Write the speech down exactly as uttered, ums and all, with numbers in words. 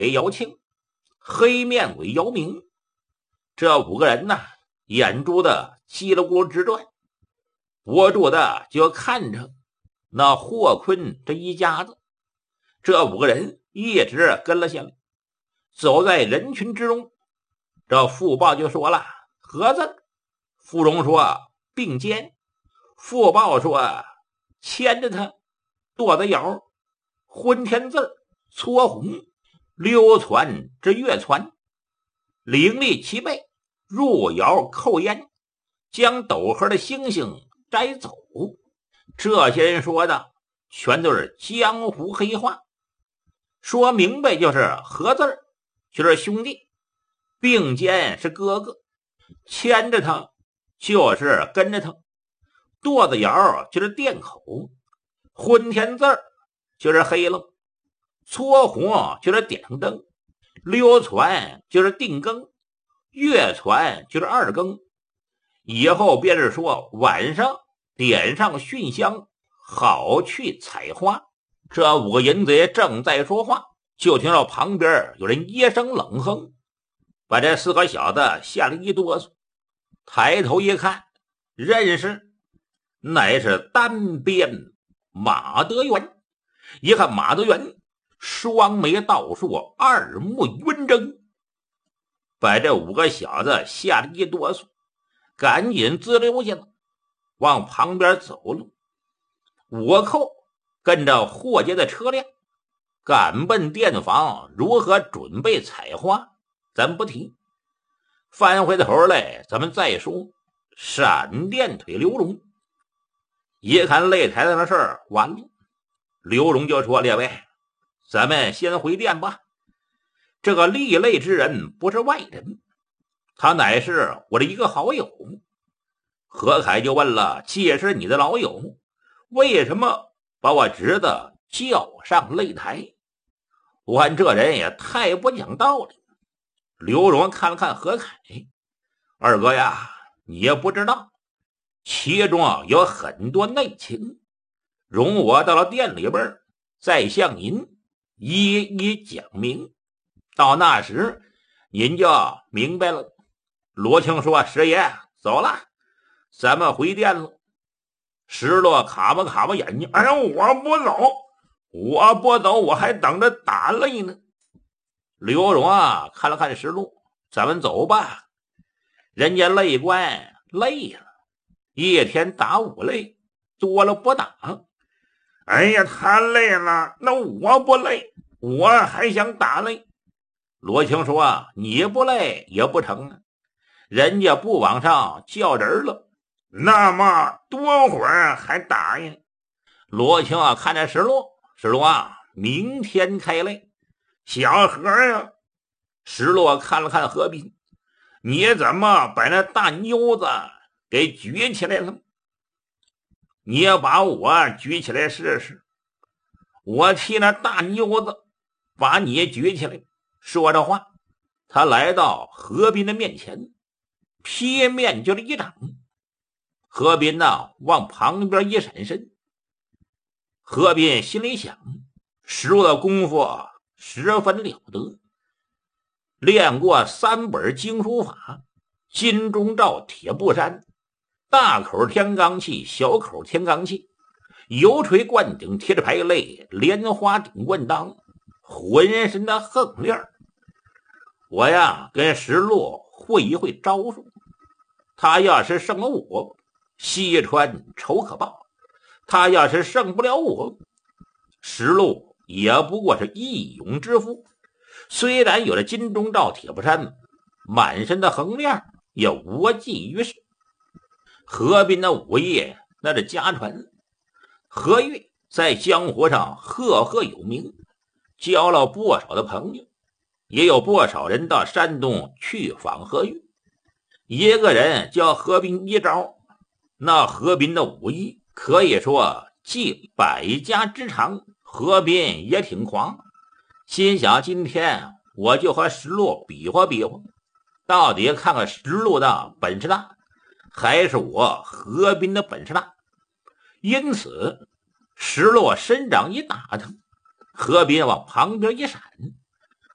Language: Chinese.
为姚庆，黑面为姚明。这五个人呢，眼珠子叽里咕噜直转，不住的就看着那霍坤这一家子。这五个人一直跟了下来，走在人群之中。这傅豹就说了：何字？傅荣说：并肩。傅豹说：牵着他。剁子咬，昏天字，撮红，溜传之月传，凌厉其背，入窑扣烟，将斗盒的星星摘走。这些人说的全都是江湖黑话，说明白就是合字就是兄弟，并肩是哥哥，牵着他就是跟着他，剁子窑就是店口，昏天字就是黑了，撮红就是点上灯，溜传就是定更，月传就是二更。以后便是说晚上点上熏香，好去采花。这五个淫贼正在说话，就听到旁边有人一声冷哼，把这四个小子吓了一哆嗦。抬头一看，认识乃是单边马德元。一看马德元双眉倒竖，二目圆睁，把这五个小子吓了一哆嗦，赶紧自溜下了，往旁边走了。五个寇跟着霍家的车辆赶奔店房，如何准备采花咱不提，翻回头来咱们再说闪电腿刘荣。一看擂台上的事儿完了，刘荣就说：列位，咱们先回店吧。这个厉类之人不是外人，他乃是我的一个好友。何凯就问了：既是你的老友，为什么把我侄子叫上擂台？我看这人也太不讲道理。刘荣看了看何凯：二哥呀，你也不知道，其中有很多内情，容我到了店里边再向您一一讲明，到那时您就明白了。罗青说：师爷走了，咱们回店了。石落卡巴卡巴眼睛：哎呀，我不走，我不走，我还等着打擂呢。刘荣啊看了看石路：咱们走吧，人家擂官累了，一天打五擂，多了不打。哎呀，他累了，那我不累，我还想打擂。罗青说：你不累也不成啊，人家不往上叫人了，那么多会儿还打呀？罗青啊看着石路：石路啊，明天开擂。小何呀，石路看了看何斌：你怎么把那大妞子给举起来了？你要把我举起来试试，我替那大妞子把你举起来。说着话，他来到何斌的面前，劈面就是一掌。何斌呢往旁边一闪身。何斌心里想：石路的功夫十分了得，练过三本经书法，金钟罩铁布衫，大口天罡气，小口天罡气，油锤灌顶，贴着排类，莲花顶棍当，浑身的横练。我呀跟石路会一会招数，他要是胜了我，西川仇可报；他要是胜不了我，石路也不过是义勇之夫，虽然有了金钟罩铁布衫，满身的横练也无济于事。何斌的武艺那是家传，何玉在江湖上赫赫有名，交了不少的朋友，也有不少人到山东去访何玉。一个人叫何斌一招，那何斌的武艺可以说继百家之长。何斌也挺狂，心想今天我就和石路比划比划，到底看看石路的本事大还是我何斌的本事大。因此石路伸掌一打他，何斌往旁边一闪，